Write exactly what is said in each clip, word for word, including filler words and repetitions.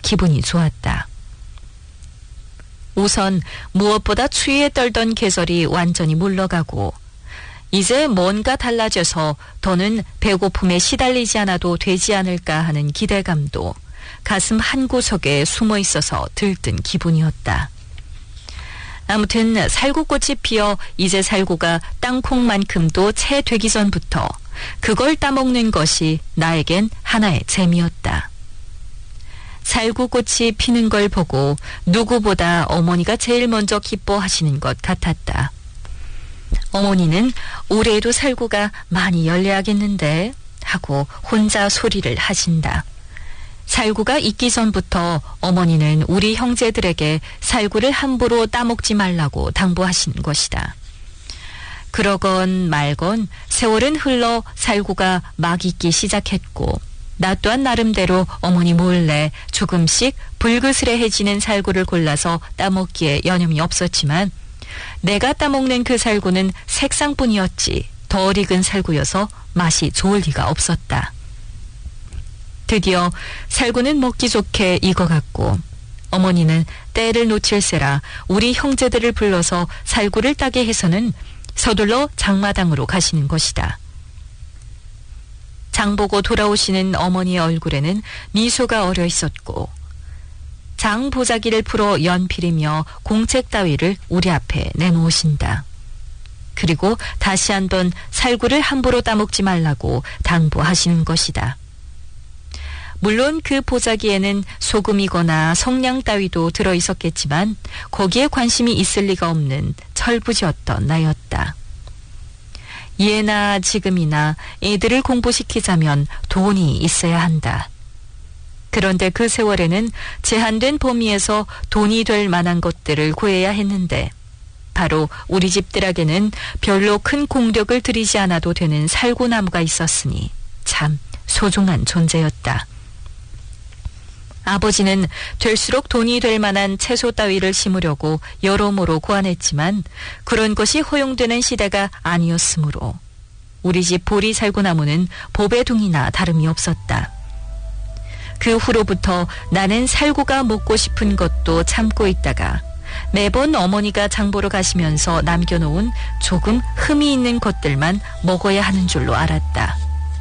기분이 좋았다. 우선 무엇보다 추위에 떨던 계절이 완전히 물러가고 이제 뭔가 달라져서 더는 배고픔에 시달리지 않아도 되지 않을까 하는 기대감도 가슴 한구석에 숨어 있어서 들뜬 기분이었다. 아무튼 살구꽃이 피어 이제 살구가 땅콩만큼도 채 되기 전부터 그걸 따먹는 것이 나에겐 하나의 재미였다. 살구꽃이 피는 걸 보고 누구보다 어머니가 제일 먼저 기뻐하시는 것 같았다. 어머니는 올해에도 살구가 많이 열려야겠는데 하고 혼자 소리를 하신다. 살구가 있기 전부터 어머니는 우리 형제들에게 살구를 함부로 따먹지 말라고 당부하신 것이다. 그러건 말건 세월은 흘러 살구가 막 있기 시작했고 나 또한 나름대로 어머니 몰래 조금씩 불그스레해지는 살구를 골라서 따먹기에 여념이 없었지만 내가 따먹는 그 살구는 색상뿐이었지 덜 익은 살구여서 맛이 좋을 리가 없었다. 드디어 살구는 먹기 좋게 익어갔고 어머니는 때를 놓칠세라 우리 형제들을 불러서 살구를 따게 해서는 서둘러 장마당으로 가시는 것이다. 장보고 돌아오시는 어머니의 얼굴에는 미소가 어려 있었고 장 보자기를 풀어 연필이며 공책 따위를 우리 앞에 내놓으신다. 그리고 다시 한번 살구를 함부로 따먹지 말라고 당부하시는 것이다. 물론 그 보자기에는 소금이거나 성냥 따위도 들어있었겠지만 거기에 관심이 있을 리가 없는 철부지였던 나였다. 예나 지금이나 애들을 공부시키자면 돈이 있어야 한다. 그런데 그 세월에는 제한된 범위에서 돈이 될 만한 것들을 구해야 했는데 바로 우리 집들에게는 별로 큰 공력을 들이지 않아도 되는 살구나무가 있었으니 참 소중한 존재였다. 아버지는 될수록 돈이 될 만한 채소 따위를 심으려고 여러모로 고안했지만 그런 것이 허용되는 시대가 아니었으므로 우리 집 보리 살구나무는 보배둥이나 다름이 없었다. 그 후로부터 나는 살구가 먹고 싶은 것도 참고 있다가 매번 어머니가 장보러 가시면서 남겨놓은 조금 흠이 있는 것들만 먹어야 하는 줄로 알았다.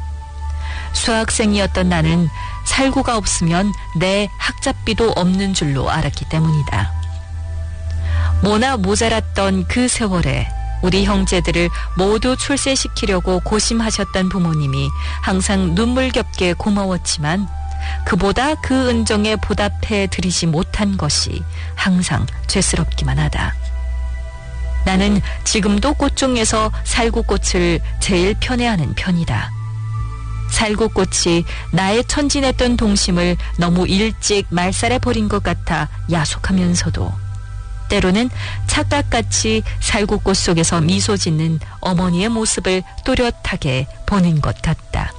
수학생이었던 나는 살구가 없으면 내 학잡비도 없는 줄로 알았기 때문이다. 모나 모자랐던 그 세월에 우리 형제들을 모두 출세시키려고 고심하셨던 부모님이 항상 눈물겹게 고마웠지만 그보다 그 은정에 보답해 드리지 못한 것이 항상 죄스럽기만 하다. 나는 지금도 꽃 중에서 살구꽃을 제일 편애하는 편이다. 살구꽃이 나의 천진했던 동심을 너무 일찍 말살해버린 것 같아 야속하면서도 때로는 착각같이 살구꽃 속에서 미소 짓는 어머니의 모습을 또렷하게 보는 것 같다.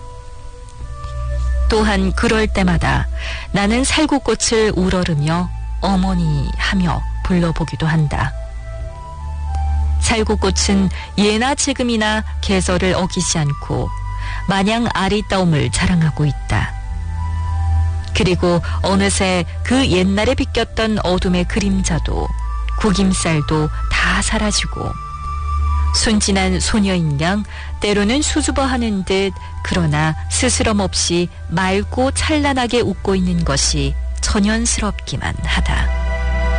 또한 그럴 때마다 나는 살구꽃을 우러르며 어머니 하며 불러보기도 한다. 살구꽃은 예나 지금이나 계절을 어기지 않고 마냥 아리따움을 자랑하고 있다. 그리고 어느새 그 옛날에 비꼈던 어둠의 그림자도 구김살도 다 사라지고 순진한 소녀인 양 때로는 수줍어하는 듯 그러나 스스럼 없이 맑고 찬란하게 웃고 있는 것이 천연스럽기만 하다.